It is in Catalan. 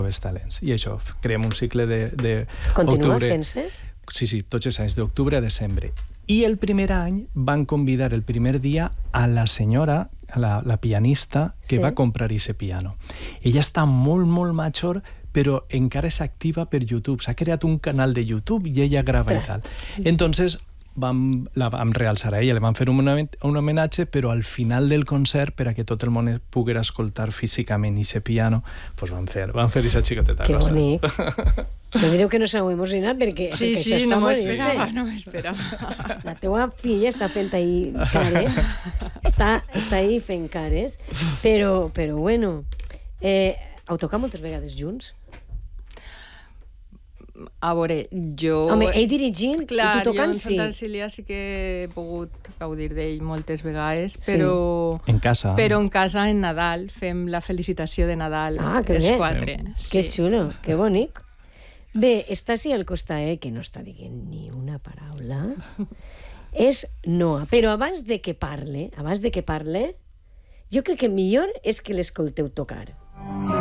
noves talents. I això, creem un cicle de Continua octubre. fent-se? Sí, tots els anys, d'octubre a desembre. I el primer any van convidar el primer dia a la senyora, a la pianista, que va comprar ese piano. Ella està molt, molt major, però encara és activa per YouTube. S'ha creat un canal de YouTube i ella grava i tal. Entonces, la vam realçar a ella, li vam fer un homenatge, però al final del concert, per a que tot el món pogués escoltar físicament ese piano, pues van fer aquesta xicoteta que cosa. bonic. No direu que no s'heu emocionat perquè Sí, això està no m'ho molt esperava, esperava. La teua filla està fent ahí cares, està ahí fent cares, però bueno, heu tocat moltes vegades junts? A veure, jo... Home, ell dirigint clar, i tu tocant, jo en sí. Santa Cecília sí que he pogut gaudir d'ell moltes vegades, però... En casa. Però en casa, en Nadal, fem la felicitació de Nadal, que els bé. 4. Que xulo, que bonic. Bé, està així al costat, que no està dient ni una paraula. És Noa, però abans de que parle, jo crec que millor és que l'escolteu tocar.